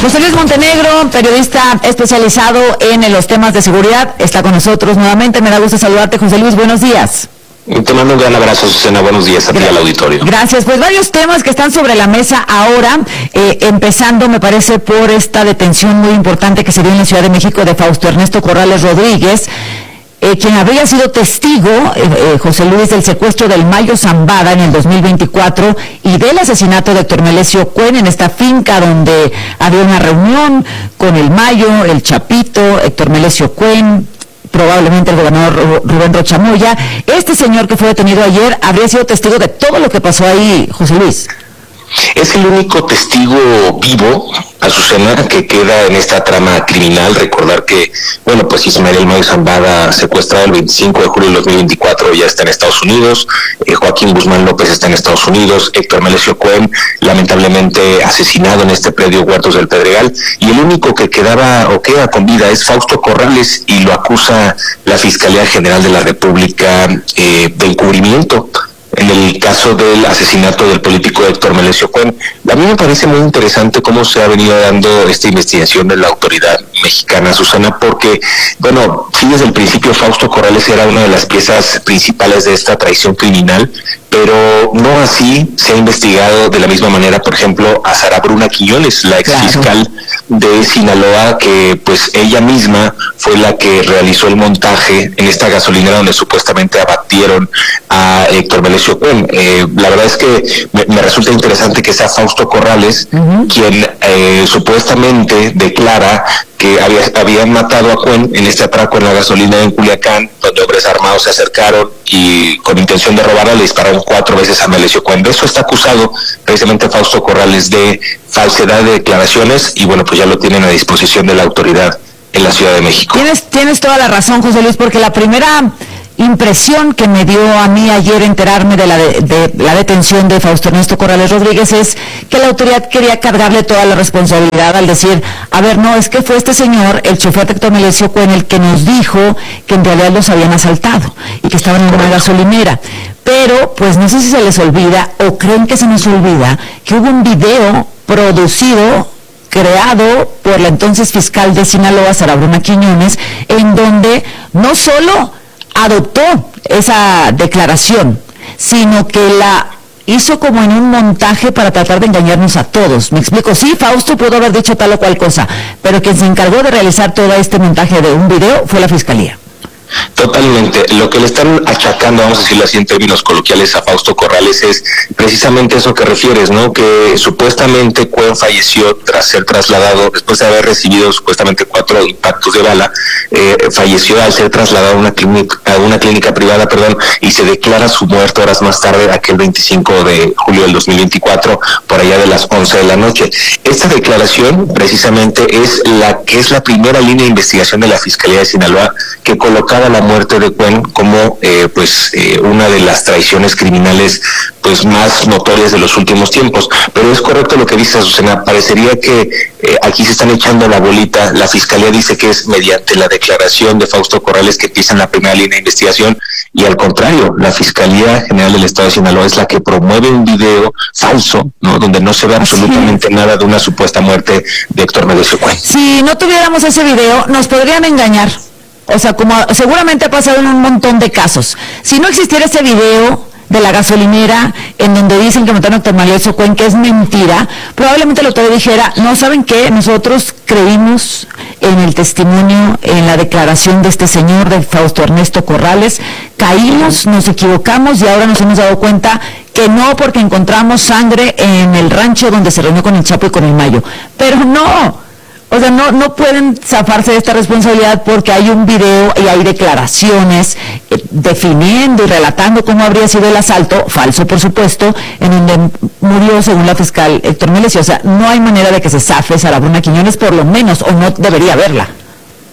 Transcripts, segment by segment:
José Luis Montenegro, periodista especializado en los temas de seguridad, está con nosotros nuevamente. Me da gusto saludarte, José Luis. Buenos días. Te mando un gran abrazo, Susana. Buenos días a ti al auditorio. Gracias. Pues varios temas que están sobre la mesa ahora, empezando, me parece, por esta detención muy importante que se dio en la Ciudad de México de Fausto Ernesto Corrales Rodríguez, quien habría sido testigo, José Luis, del secuestro del Mayo Zambada en el 2024 y del asesinato de Héctor Melesio Cuen en esta finca donde había una reunión con el Mayo, el Chapito, Héctor Melesio Cuen, probablemente el gobernador Rubén Rocha Moya. Este señor que fue detenido ayer habría sido testigo de todo lo que pasó ahí, José Luis. Es el único testigo vivo, Azucena, que queda en esta trama criminal. Recordar que, bueno, pues Ismael El Mayo Zambada, secuestrado el 25 de julio de 2024, ya está en Estados Unidos. Joaquín Guzmán López está en Estados Unidos. Héctor Melesio Cuen, lamentablemente asesinado en este predio Huertos del Pedregal. Y el único que quedaba o queda con vida es Fausto Corrales, y lo acusa la Fiscalía General de la República de encubrimiento en el caso del asesinato del político Héctor Melesio Cuen. A mí me parece muy interesante cómo se ha venido dando esta investigación de la autoridad mexicana, Susana, porque, bueno, sí, desde el principio Fausto Corrales era una de las piezas principales de esta traición criminal, pero no así se ha investigado de la misma manera, por ejemplo, a Sara Bruna Quiñones, la exfiscal de Sinaloa, que pues ella misma fue la que realizó el montaje en esta gasolinera donde supuestamente abatieron a Héctor Melesio Cuen. La verdad es que me resulta interesante que sea Fausto Corrales quien supuestamente declara que habían matado a Cuen en este atraco en la gasolina en Culiacán, donde hombres armados se acercaron y con intención de robarla le dispararon 4 veces a Melesio Cuen. De eso está acusado precisamente Fausto Corrales, de falsedad de declaraciones, y bueno, pues ya lo tienen a disposición de la autoridad en la Ciudad de México. Tienes toda la razón, José Luis, porque la primera impresión que me dio a mí ayer enterarme de la detención de Fausto Ernesto Corrales Rodríguez es que la autoridad quería cargarle toda la responsabilidad al decir, a ver, no, es que fue este señor, el chofer de Héctor Melesio Cuen, el que nos dijo que en realidad los habían asaltado y que estaban en una gasolinera. Pero, pues no sé si se les olvida o creen que se nos olvida que hubo un video producido, creado por la entonces fiscal de Sinaloa, Sara Bruna Quiñones, en donde no solo adoptó esa declaración, sino que la hizo como en un montaje para tratar de engañarnos a todos. Me explico, sí, Fausto pudo haber dicho tal o cual cosa, pero quien se encargó de realizar todo este montaje de un video fue la Fiscalía. Totalmente. Lo que le están achacando, vamos a decirlo así en términos coloquiales, a Fausto Corrales es precisamente eso que refieres, ¿no? Que supuestamente Cuen falleció tras ser trasladado, después de haber recibido supuestamente 4 impactos de bala, falleció al ser trasladado a una clínica privada, y se declara su muerte horas más tarde, aquel 25 de julio del 2024, por allá de las 11 de la noche. Esta declaración precisamente es la primera línea de investigación de la Fiscalía de Sinaloa, que colocaba la muerte de Cuen como una de las traiciones criminales pues más notorias de los últimos tiempos. Pero es correcto lo que dice Azucena, parecería que aquí se están echando la bolita. La Fiscalía dice que es mediante la declaración de Fausto Corrales que empiezan la primera línea de investigación, y al contrario, la Fiscalía General del Estado de Sinaloa es la que promueve un video falso, ¿no?, donde no se ve absolutamente nada de una supuesta muerte de Héctor Melesio Cuen. Si no tuviéramos ese video, nos podrían engañar. O sea, como seguramente ha pasado en un montón de casos. Si no existiera ese video de la gasolinera en donde dicen que mataron a Héctor Melesio Cuen, que es mentira, probablemente la autoridad dijera, no, ¿saben qué? Nosotros creímos en el testimonio, en la declaración de este señor, de Fausto Ernesto Corrales, caímos, nos equivocamos y ahora nos hemos dado cuenta que no, porque encontramos sangre en el rancho donde se reunió con el Chapo y con el Mayo. Pero no. O sea, no pueden zafarse de esta responsabilidad porque hay un video y hay declaraciones definiendo y relatando cómo habría sido el asalto, falso por supuesto, en donde murió, según la fiscal, Héctor Melesio. O sea, no hay manera de que se zafe Sara Bruna Quiñones, por lo menos, o no debería haberla.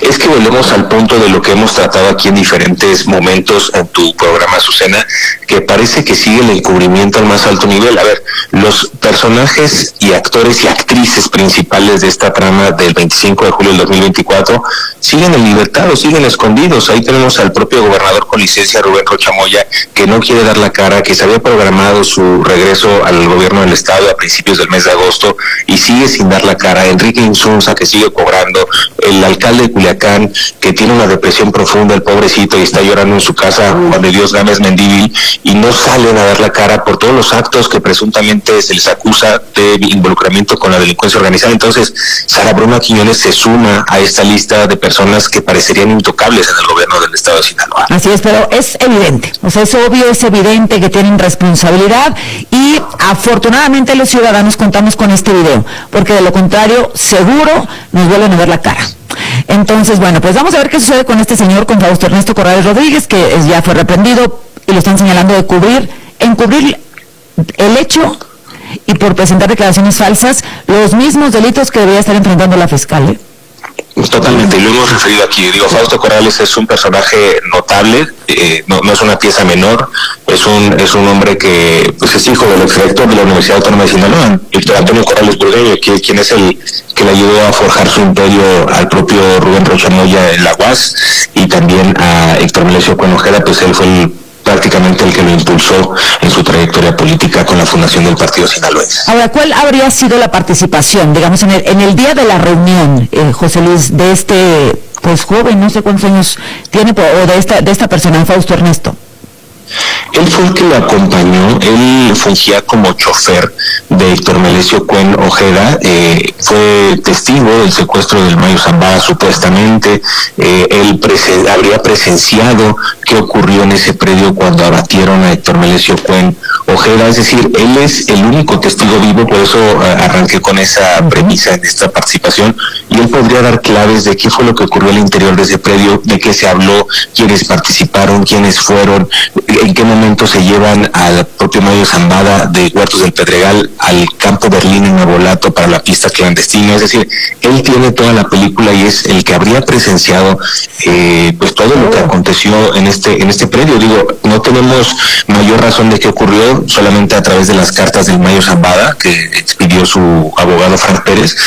es que volvemos al punto de lo que hemos tratado aquí en diferentes momentos en tu programa, Azucena, que parece que sigue el encubrimiento al más alto nivel. A ver, los personajes y actores y actrices principales de esta trama del 25 de julio del 2024 siguen en libertad o siguen escondidos. Ahí tenemos al propio gobernador con licencia, Rubén Rocha Moya, que no quiere dar la cara, que se había programado su regreso al gobierno del estado a principios del mes de agosto y sigue sin dar la cara. Enrique Insunza, que sigue cobrando, el alcalde de Culiacán, que tiene una depresión profunda, el pobrecito, y está llorando en su casa, Juan de Dios Gámez Mendívil, y no salen a dar la cara por todos los actos que presuntamente se les acusa de involucramiento con la delincuencia organizada. Entonces, Sara Bruna Quiñones se suma a esta lista de personas que parecerían intocables en el gobierno del estado de Sinaloa. Así es, pero es evidente, o sea, es obvio, es evidente que tienen responsabilidad y afortunadamente los ciudadanos contamos con este video, porque de lo contrario, seguro nos vuelven a ver la cara. Entonces, bueno, pues vamos a ver qué sucede con este señor, con Fausto Ernesto Corrales Rodríguez, que ya fue reprendido y lo están señalando de encubrir el hecho y por presentar declaraciones falsas, los mismos delitos que debería estar enfrentando la fiscal. Totalmente, y lo hemos referido aquí. Digo, Fausto Corrales es un personaje notable, no es una pieza menor, es un hombre que pues es hijo del exrector de la Universidad Autónoma de Sinaloa, Víctor Antonio Corrales Burgueño, quien es el que le ayudó a forjar su imperio al propio Rubén Rocha Moya en la UAS, y también a Héctor Melesio Cuen Ojeda, pues él fue prácticamente el que lo impulsó en su trayectoria política con la fundación del Partido Sinaloense. Ahora, ¿cuál habría sido la participación, digamos, en el día de la reunión, José Luis, de este pues joven, no sé cuántos años tiene, o de esta persona, Fausto Ernesto? Él fue el que lo acompañó, él fungía como chofer de Héctor Melesio Cuen Ojeda, fue testigo del secuestro del Mayo Zambada supuestamente, él habría presenciado qué ocurrió en ese predio cuando abatieron a Héctor Melesio Cuen Ojeda, es decir, él es el único testigo vivo, por eso arranqué con esa premisa en esta participación, y él podría dar claves de qué fue lo que ocurrió al interior de ese predio, de qué se habló, quiénes participaron, quiénes fueron, en qué momento se llevan al propio Mayo Zambada de Huertos del Pedregal al campo Berlín en Nabolato para la pista clandestina. Es decir, él tiene toda la película y es el que habría presenciado pues todo lo que aconteció en este predio. Digo, no tenemos mayor razón de qué ocurrió, solamente a través de las cartas del Mayo Zambada que expidió su abogado Frank Pérez,